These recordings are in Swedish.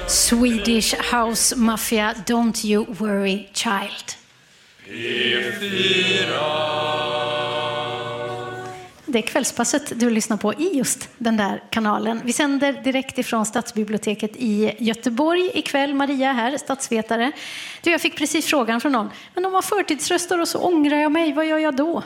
Swedish House Mafia, Don't You Worry Child. Det är Kvällspasset du lyssnar på i just den där kanalen. Vi sänder direkt ifrån Stadsbiblioteket i Göteborg ikväll. Maria här, statsvetare. Jag fick precis frågan från någon. Men om man förtidsröstar och så ångrar jag mig, vad gör jag då?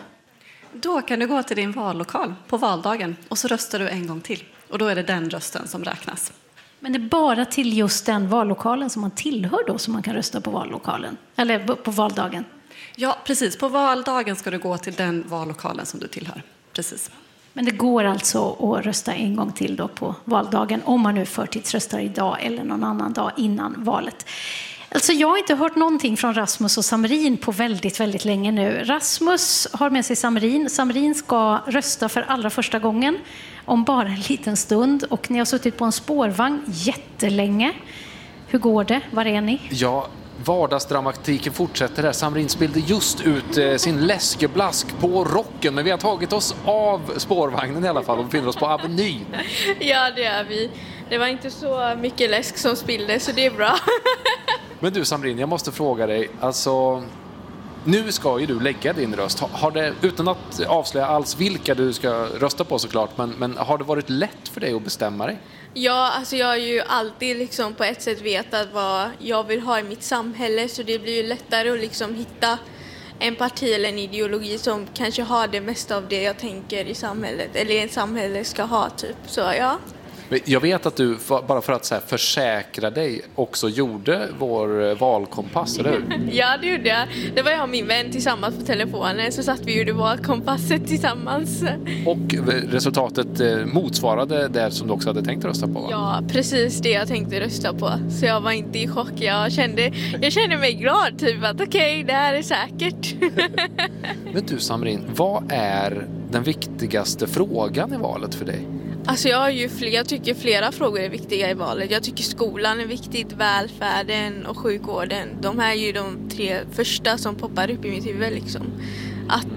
Då kan du gå till din vallokal på valdagen och så röstar du en gång till. Och då är det den rösten som räknas. Men det är bara till just den vallokalen som man tillhör då som man kan rösta på vallokalen? Eller på valdagen? Ja, precis. På valdagen ska du gå till den vallokalen som du tillhör. Precis. Men det går alltså att rösta en gång till då på valdagen om man nu förtidsröstar idag eller någon annan dag innan valet. Alltså jag har inte hört någonting från Rasmus och Samrin på väldigt, väldigt länge nu. Rasmus har med sig Samrin. Samrin ska rösta för allra första gången om bara en liten stund. Och ni har suttit på en spårvagn jättelänge. Hur går det? Var är ni? Ja, vardagsdramatiken fortsätter där. Samrin spelade just ut sin läskeblask på rocken. Men vi har tagit oss av spårvagnen i alla fall och befinner oss på Avenyn. Ja, det är vi. Det var inte så mycket läsk som spillde, så det är bra. Men du Samrin, jag måste fråga dig. Alltså, nu ska ju du lägga din röst. Har det, utan att avslöja alls vilka du ska rösta på såklart, men har det varit lätt för dig att bestämma dig? Ja, alltså jag har ju alltid liksom på ett sätt vetat vad jag vill ha i mitt samhälle, så det blir ju lättare att liksom hitta en parti eller en ideologi som kanske har det mesta av det jag tänker i samhället, eller en samhälle ska ha typ. Så ja. Jag vet att du, bara för att så här försäkra dig, också gjorde vår valkompass, eller hur? Ja, det gjorde jag. Det var jag och min vän tillsammans på telefonen, så satt vi och gjorde valkompasset tillsammans. Och resultatet motsvarade det som du också hade tänkt rösta på, va? Ja, precis det jag tänkte rösta på. Så jag var inte i chock. Jag kände mig glad, typ att okej, det här är säkert. Men du Samrin, vad är den viktigaste frågan i valet för dig? Alltså jag tycker flera frågor är viktiga i valet. Jag tycker skolan är viktigt, välfärden och sjukvården. De här är ju de 3 första som poppar upp i mitt huvud liksom. Att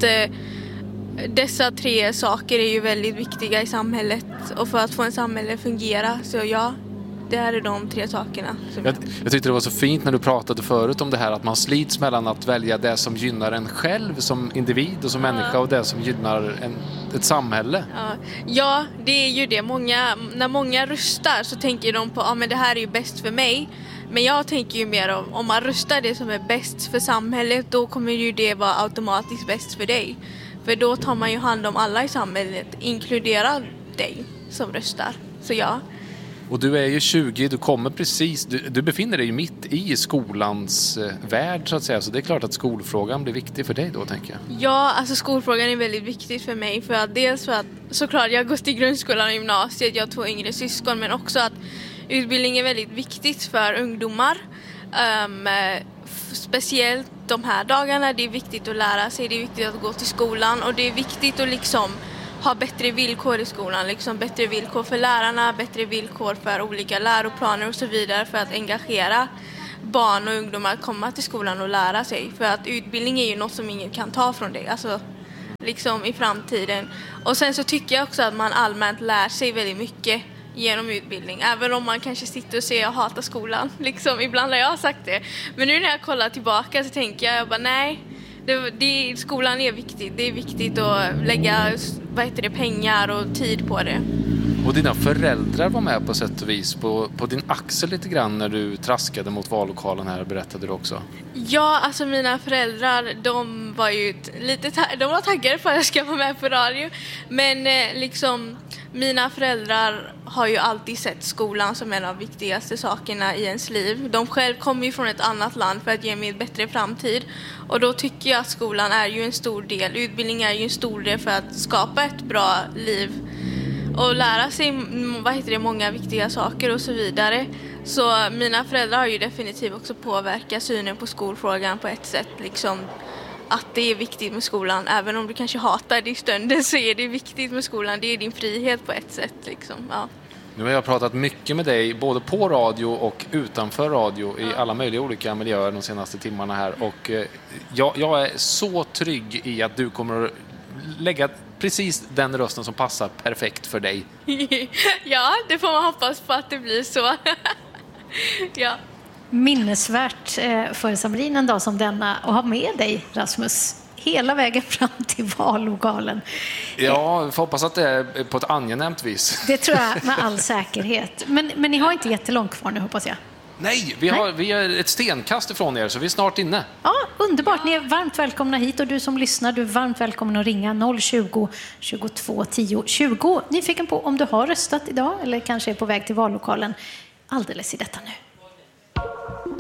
dessa 3 saker är ju väldigt viktiga i samhället. Och för att få en samhälle att fungera, så ja, det här är de 3 sakerna. Jag tyckte det var så fint när du pratade förut om det här att man slits mellan att välja det som gynnar en själv som individ och som människa och det som gynnar ett samhälle. Ja, det är ju det. När många röstar så tänker de på men det här är ju bäst för mig. Men jag tänker ju mer om man röstar det som är bäst för samhället, då kommer ju det vara automatiskt bäst för dig. För då tar man ju hand om alla i samhället, inkluderar dig som röstar. Så ja. Och du är ju 20, du kommer precis, du befinner dig ju mitt i skolans värld så att säga. Så det är klart att skolfrågan blir viktig för dig då, tänker jag. Ja, alltså skolfrågan är väldigt viktig för mig. För att dels för att såklart jag har gått i grundskolan och gymnasiet, jag har 2 yngre syskon. Men också att utbildning är väldigt viktigt för ungdomar. Speciellt de här dagarna, det är viktigt att lära sig, det är viktigt att gå till skolan. Och det är viktigt att liksom ha bättre villkor i skolan, liksom bättre villkor för lärarna, bättre villkor för olika läroplaner och så vidare, för att engagera barn och ungdomar att komma till skolan och lära sig. För att utbildning är ju något som ingen kan ta från dig, alltså liksom i framtiden. Och sen så tycker jag också att man allmänt lär sig väldigt mycket genom utbildning, även om man kanske sitter och säger jag hatar skolan, liksom ibland har jag sagt det. Men nu när jag kollar tillbaka så tänker jag bara nej, skolan är viktigt. Det är viktigt att lägga pengar och tid på det. Och dina föräldrar var med på sätt och vis på din axel lite grann när du traskade mot vallokalen här, berättade du också. Ja, alltså mina föräldrar, de var ju de var taggade på att jag ska vara med på radio. Men liksom mina föräldrar har ju alltid sett skolan som en av de viktigaste sakerna i ens liv. De själv kommer ju från ett annat land för att ge mig en bättre framtid. Och då tycker jag att skolan är ju en stor del. Utbildning är ju en stor del för att skapa ett bra liv. Och lära sig många viktiga saker och så vidare. Så mina föräldrar har ju definitivt också påverkat synen på skolfrågan på ett sätt. Liksom att det är viktigt med skolan. Även om du kanske hatar det i stunden så är det viktigt med skolan. Det är din frihet på ett sätt. Liksom. Ja. Nu har jag pratat mycket med dig både på radio och utanför radio i alla möjliga olika miljöer de senaste timmarna här. Och jag är så trygg i att du kommer att lägga precis den rösten som passar perfekt för dig. Ja, det får man hoppas på att det blir så. Ja. Minnesvärt för Samrin en dag som denna och ha med dig, Rasmus, hela vägen fram till vallokalen. Ja, vi får hoppas att det är på ett angenämt vis. Det tror jag med all säkerhet. Men ni har inte jättelångt kvar nu, hoppas jag. Nej, vi är ett stenkast ifrån er, så vi är snart inne. Ja, underbart. Ni är varmt välkomna hit och du som lyssnar, du är varmt välkommen att ringa 020 22 10 20. Nyfiken på om du har röstat idag eller kanske är på väg till vallokalen alldeles i detta nu.